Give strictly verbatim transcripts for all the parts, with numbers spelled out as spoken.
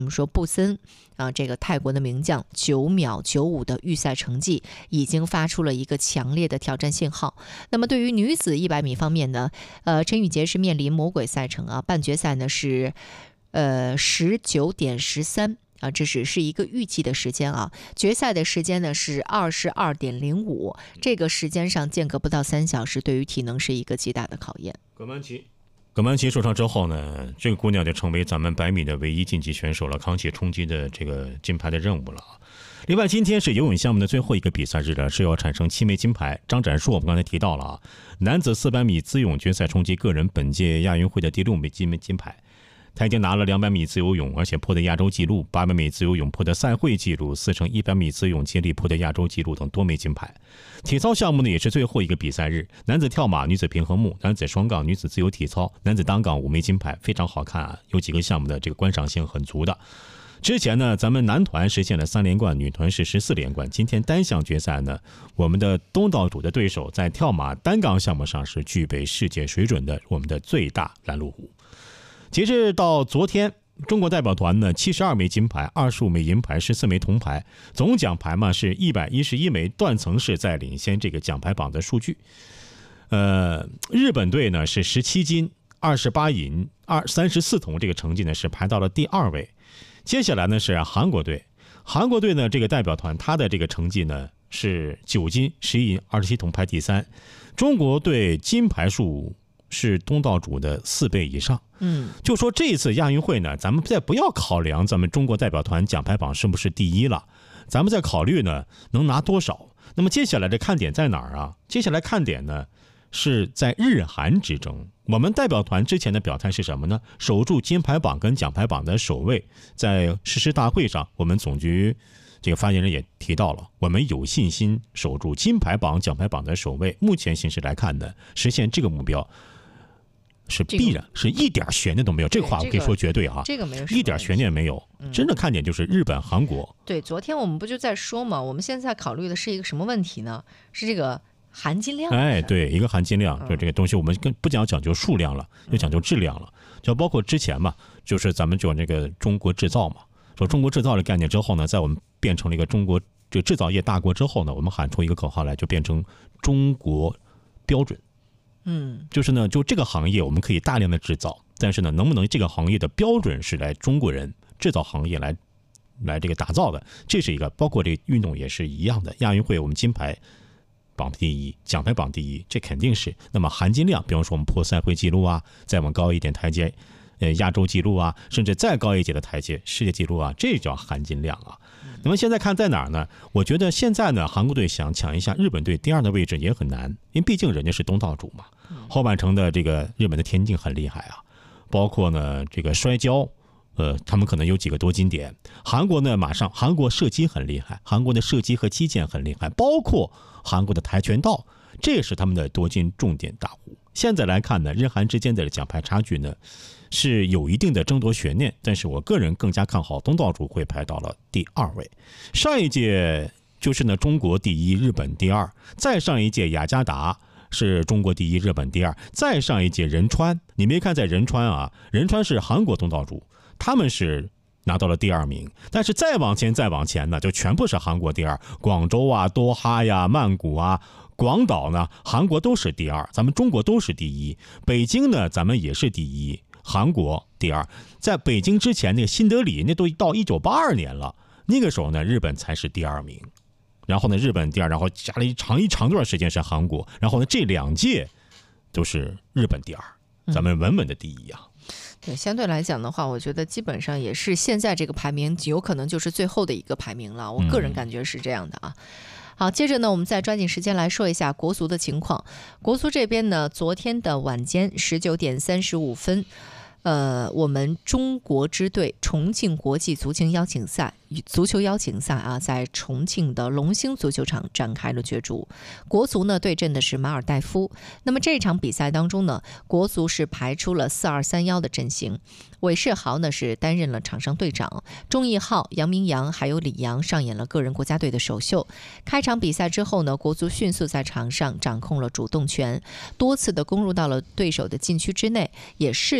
我们说布森啊，这个泰国的名将九秒九五的预赛成绩已经发出了一个强烈的挑战信号。那么对于女子一百米方面呢，呃，陈雨洁是面临魔鬼赛程啊，半决赛呢是呃十九点十三。啊，这只是一个预计的时间啊，决赛的时间呢是二十二点零五，这个时间上间隔不到三小时，对于体能是一个极大的考验。 葛曼棋，葛曼棋受伤之后呢，这个姑娘就成为咱们百米的唯一晋级选手了，扛起冲击的这个金牌的任务了。另外，今天是游泳项目的最后一个比赛日了，是要产生七枚金牌。张展硕我们刚才提到了啊，男子四百米自由泳决赛冲击个人本届亚运会的第六枚金金牌。他已经拿了两百米自由泳，而且破的亚洲纪录，八百米自由泳破的赛会纪录，四乘一百米自由泳接力破的亚洲纪录等多枚金牌。体操项目呢也是最后一个比赛日，男子跳马、女子平衡木、男子双杠、女子自由体操、男子单杠五枚金牌，非常好看啊！有几个项目的这个观赏性很足的。之前呢，咱们男团实现了三连冠，女团是十四连冠。今天单项决赛呢，我们的东道主的对手在跳马单杠项目上是具备世界水准的，我们的最大拦路虎。截至到昨天，中国代表团呢七十二枚金牌，二十五枚银牌，十四枚铜牌，总奖牌嘛是一百一十一枚，断层式在领先这个奖牌榜的数据。呃，日本队呢是十七金、二十八银、二三十四铜，这个成绩呢是排到了第二位。接下来呢是韩国队，韩国队呢这个代表团他的这个成绩呢是九金、十一银、二十七铜，排第三。中国队金牌数是东道主的四倍以上。 嗯， 就说这一次亚运会呢，咱们再不要考量咱们中国代表团奖牌榜是不是第一了，咱们再考虑呢能拿多少。那么接下来的看点在哪儿啊？接下来看点呢是在日韩之争。我们代表团之前的表态是什么呢？守住金牌榜跟奖牌榜的首位。在誓师大会上，我们总局这个发言人也提到了，我们有信心守住金牌榜、奖牌榜的首位。目前形势来看呢，实现这个目标是必然，是一点悬念都没有。这个话我可以说绝对哈， 这个没有一点悬念没有。真的看点就是日本、韩国。 对，昨天我们不就在说嘛，我们现在考虑的是一个什么问题呢？是这个含金量。 哎，对，一个含金量，就这个东西我们更不讲讲究数量了，就讲究质量了。就包括之前嘛，就是咱们就那个中国制造嘛，说中国制造的概念之后呢，在我们变成了一个中国这个制造业大国之后呢，我们喊出一个口号来，就变成中国标准。 嗯， 就是呢，就这个行业我们可以大量的制造，但是呢，能不能这个行业的标准是来中国人制造行业来来这个打造的，这是一个。包括这个运动也是一样的，亚运会我们金牌榜第一，奖牌榜第一，这肯定是。那么含金量，比方说我们破赛会纪录啊，再往高一点台阶，呃，亚洲纪录啊，甚至再高一阶的台阶，世界纪录啊，这叫含金量啊。那么现在看在哪儿呢？我觉得现在呢，韩国队想抢一下日本队第二的位置也很难，因为毕竟人家是东道主嘛。后半程的这个日本的田径很厉害啊，包括呢这个摔跤，呃，他们可能有几个夺金点。韩国呢，马上韩国射击很厉害，韩国的射击和击剑很厉害，包括韩国的跆拳道，这也是他们的夺金重点大户。现在来看呢，日韩之间的奖牌差距呢是有一定的争夺悬念，但是我个人更加看好东道主会排到了第二位。上一届就是呢中国第一，日本第二，再上一届雅加达是中国第一，日本第二，再上一届仁川，你没看在仁川啊，仁川是韩国东道主，他们是拿到了第二名，但是再往前再往前呢，就全部是韩国第二，广州啊、多哈呀、曼谷啊、广岛呢，韩国都是第二，咱们中国都是第一。北京呢，咱们也是第一，韩国第二。在北京之前那个新德里，那都到一九八二年了，那个时候呢，日本才是第二名。然后呢，日本第二，然后加了一长一长段时间是韩国，然后呢，这两届都是日本第二，咱们稳稳的第一啊。 对，相对来讲的话，我觉得基本上也是现在这个排名有可能就是最后的一个排名了，我个人感觉是这样的啊。嗯、好，接着呢，我们再抓紧时间来说一下国足的情况。国足这边呢，昨天的晚间十九点三十五分。呃，我们中国支队重庆国际足球邀请赛足球邀请赛啊，在重庆的龙兴足球场展开了角逐。国足呢对阵的是马尔代夫。那么这场比赛当中呢，国足是排出了四二三一的阵型。韦世豪呢是担任了场上队长，钟义浩、杨明洋还有李阳上演了个人国家队的首秀。开场比赛之后呢，国足迅速在场上掌控了主动权，多次的攻入到了对手的禁区之内，也试图利用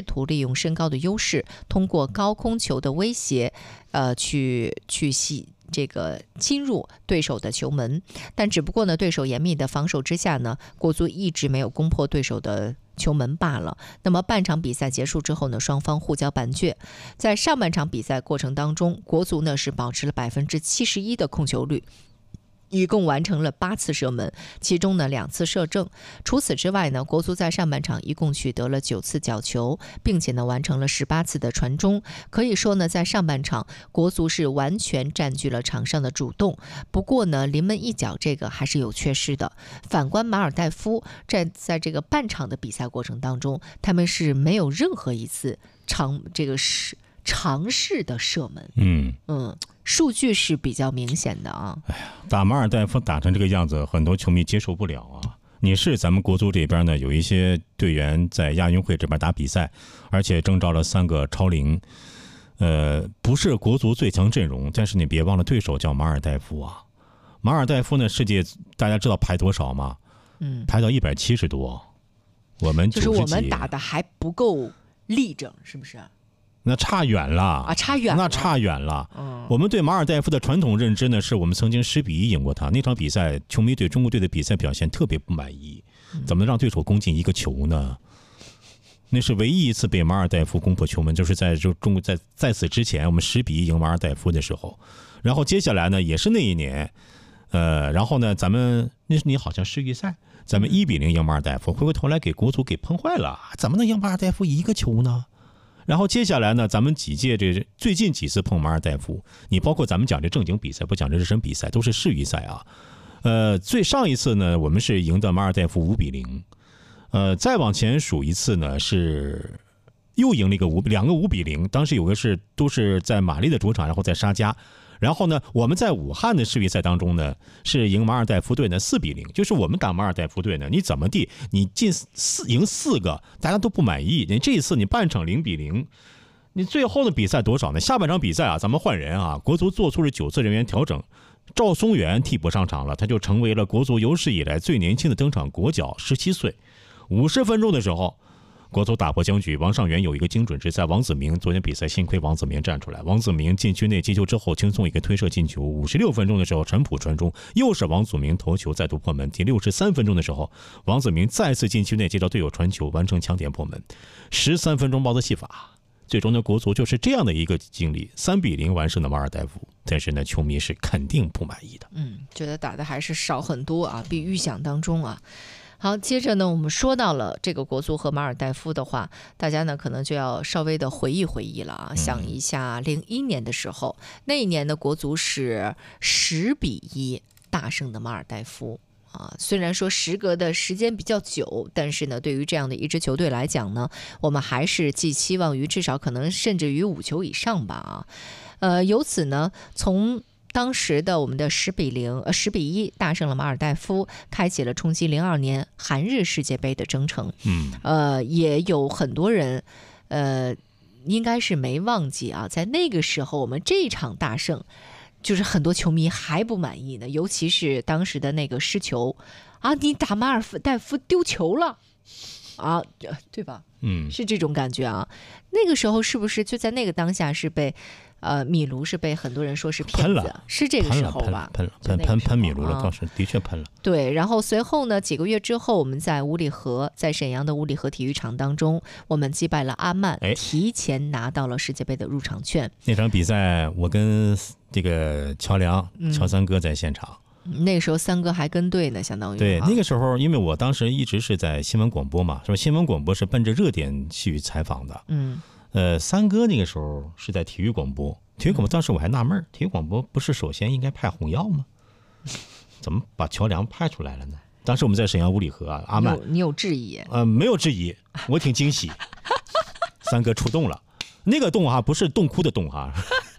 用身高的优势，通过高空球的威胁，呃，去去洗。这个侵入对手的球门，但只不过呢，对手严密的防守之下呢，国足一直没有攻破对手的球门罢了。那么半场比赛结束之后呢，双方互交白卷。在上半场比赛过程当中，国足呢是保持了百分之七十一的控球率。一共完成了八次射门，其中呢两次射正。除此之外呢，国足在上半场一共取得了九次角球，并且呢完成了十八次的传中。可以说呢，在上半场国足是完全占据了场上的主动。不过呢，临门一脚这个还是有缺失的。反观马尔代夫，在在这个半场的比赛过程当中，他们是没有任何一次尝这个是尝试的射门。 嗯嗯。数据是比较明显的啊！ 哎呀，打马尔代夫打成这个样子，很多球迷接受不了啊！你是咱们国足这边呢，有一些队员在亚运会这边打比赛，而且征召了三个超龄，呃，不是国足最强阵容，但是你别忘了对手叫马尔代夫啊！马尔代夫呢，世界大家知道排多少吗？嗯，排到一百七十多，我们就是我们打的还不够立正，是不是？ 那差远了啊，差远了， 那差远了。 嗯， 我们对马尔代夫的传统认知呢，是我们曾经十比一赢过他。那场比赛，球迷对中国队的比赛表现特别不满意，怎么让对手攻进一个球呢？那是唯一一次被马尔代夫攻破球门，就是在就中国在在此之前，我们十比一赢马尔代夫的时候。然后接下来呢，也是那一年，呃，然后呢，咱们那是你好像世预赛，咱们一比零赢马尔代夫，回过头来给国足给碰坏了，怎么能赢马尔代夫一个球呢？然后接下来呢，咱们几届这最近几次碰马尔代夫，你包括咱们讲这正经比赛，不讲这热身比赛，都是世预赛啊。呃，最上一次呢，我们是赢的马尔代夫五比零，呃，再往前数一次呢，是又赢了一个五两个五比零，当时有个是都是在玛丽的主场，然后在沙加。然后呢，我们在武汉的世预赛当中呢，是赢马尔代夫队呢四比零，就是我们打马尔代夫队呢，你怎么地，你进四赢四个，大家都不满意。你这一次你半场零比零，你最后的比赛多少呢？下半场比赛啊，咱们换人啊，国足做出了九次人员调整，赵松元替补上场了，他就成为了国足有史以来最年轻的登场国脚，十七岁。五十分钟的时候，国足打破僵局，王上元有一个精准之赛，王子明昨天比赛幸亏王子明站出来，王子明禁区内接球之后轻松一个推射进球。五十六分钟的时候，陈普传中，又是王子明头球再度破门。第六十三分钟的时候，王子明再次禁区内接到队友传球，完成抢点破门。十三分钟包子戏法，最终的国足就是这样的一个经历，三比零完胜的马尔代夫。但是呢，球迷是肯定不满意的， 嗯，觉得打的还是少很多啊，比预想当中啊。好，接着呢，我们说到了这个国足和马尔代夫的话，大家呢可能就要稍微的回忆回忆了啊，想一下零一年的时候，那一年的国足是十比一大胜的马尔代夫啊。虽然说时隔的时间比较久，但是呢，对于这样的一支球队来讲呢，我们还是寄期望于至少可能甚至于五球以上吧啊。呃，由此呢，从当时的我们的十比零，呃十比一大胜了马尔代夫，开启了冲击零二年韩日世界杯的征程。 嗯， 呃，也有很多人，呃，应该是没忘记啊，在那个时候我们这场大胜，就是很多球迷还不满意呢，尤其是当时的那个失球啊，你打马尔代夫丢球了啊，对吧？ 嗯， 是这种感觉啊。那个时候是不是就在那个当下是被？呃，米卢是被很多人说是骗子，是这个时候吧？ 喷了，喷了，喷喷米卢了，倒是的确喷了。 对，然后随后呢，几个月之后，我们在五里河，在沈阳的五里河体育场当中，我们击败了阿曼，提前拿到了世界杯的入场券。 那场比赛，我跟这个乔梁、乔三哥在现场。 嗯、那个时候三哥还跟队呢，相当于对那个时候，因为我当时一直是在新闻广播嘛，说新闻广播是奔着热点去采访的。 嗯。 呃，三哥那个时候是在体育广播，体育广播当时我还纳闷，体育广播不是首先应该派红药吗？怎么把乔梁派出来了呢？当时我们在沈阳五里河啊，阿曼， 你有质疑？ 呃，没有质疑，我挺惊喜。三哥出动了，那个动哈不是冻哭的冻哈。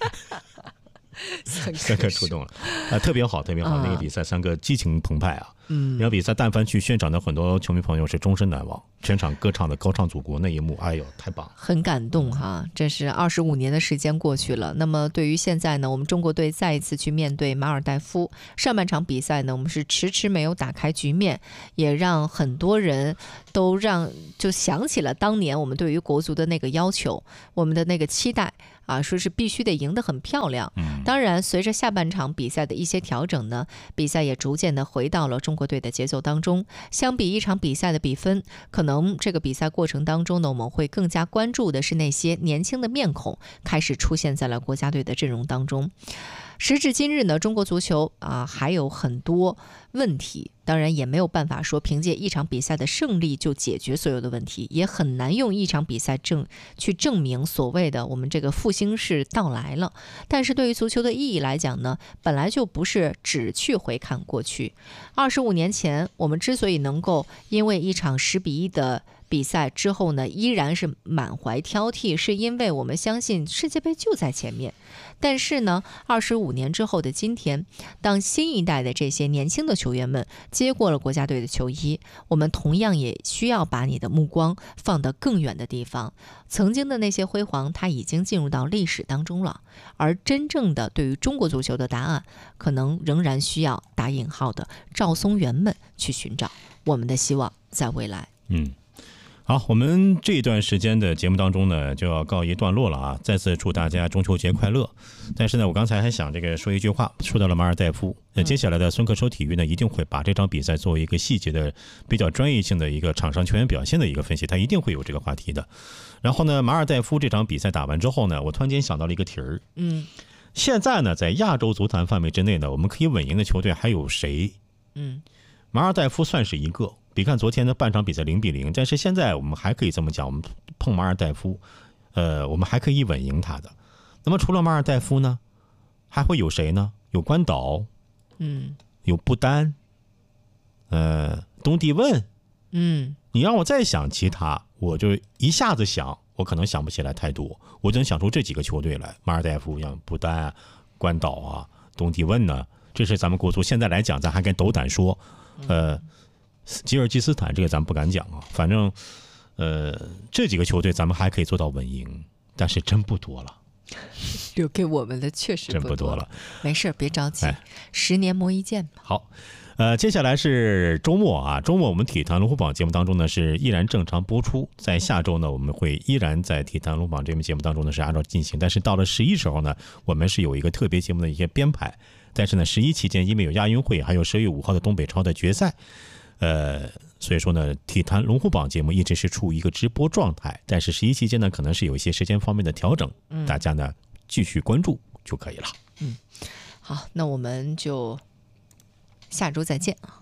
三哥出动了，啊，特别好，特别好，那个比赛三哥激情澎湃啊。嗯，然后比赛但凡去现场的很多球迷朋友是终身难忘。 全场歌唱的高唱祖国那一幕，哎呦，太棒了， 很感动哈！这是二十五年的时间过去了。那么对于现在呢，我们中国队再一次去面对马尔代夫，上半场比赛呢，我们是迟迟没有打开局面，也让很多人都让就想起了当年我们对于国足的那个要求，我们的那个期待啊，说是必须得赢得很漂亮。当然，随着下半场比赛的一些调整呢，比赛也逐渐的回到了中国队的节奏当中。相比一场比赛的比分，可能这个比赛过程当中呢，我们会更加关注的是那些年轻的面孔开始出现在了国家队的阵容当中。时至今日呢，中国足球啊还有很多问题，当然也没有办法说凭借一场比赛的胜利就解决所有的问题，也很难用一场比赛证去证明所谓的我们这个复兴是到来了。但是对于足球的意义来讲呢，本来就不是只去回看过去。二十五年前，我们之所以能够因为一场十比一的比赛之后呢，依然是满怀挑剔，是因为我们相信世界杯就在前面。但是呢，二十五年之后的今天，当新一代的这些年轻的球员们接过了国家队的球衣，我们同样也需要把你的目光放得更远的地方。曾经的那些辉煌，它已经进入到历史当中了，而真正的对于中国足球的答案，可能仍然需要打引号的赵松元们去寻找。我们的希望在未来。 嗯。好，我们这段时间的节目当中呢，就要告一段落了啊！再次祝大家中秋节快乐。但是呢，我刚才还想这个说一句话，说到了马尔代夫。那接下来的孙克收体育呢，一定会把这场比赛作为一个细节的、比较专业性的一个场上球员表现的一个分析，他一定会有这个话题的。然后呢，马尔代夫这场比赛打完之后呢，我突然间想到了一个题儿， 嗯， 现在呢，在亚洲足坛范围之内呢，我们可以稳赢的球队还有谁？ 嗯， 马尔代夫算是一个。比看昨天的半场比赛零比零，但是现在我们还可以这么讲，我们碰马尔代夫，呃，我们还可以稳赢他的。那么除了马尔代夫呢，还会有谁呢？有关岛， 嗯， 有不丹，呃，东帝汶， 嗯， 你让我再想其他，我就一下子想，我可能想不起来太多，我只能想出这几个球队来：马尔代夫、像不丹啊、关岛啊、东帝汶呢，这是咱们国足现在来讲，咱还敢斗胆说，呃。吉尔吉斯坦这个咱不敢讲啊，反正，呃，这几个球队咱们还可以做到稳赢，但是真不多了。 留给我们的确实真不多了。 没事，别着急， 哎、 十年磨一剑吧。 好，呃，接下来是周末啊，周末我们体坛龙虎榜节目当中呢是依然正常播出，在下周呢我们会依然在体坛龙虎榜这个节目当中呢是按照进行，但是到了十一时候呢，我们是有一个特别节目的一些编排，但是呢十一期间因为有亚运会，还有十月五号的东北超的决赛。呃，所以说呢，体坛龙虎榜节目一直是处于一个直播状态，但是十一期间呢，可能是有一些时间方面的调整，嗯、大家呢继续关注就可以了。 嗯，好，那我们就下周再见啊。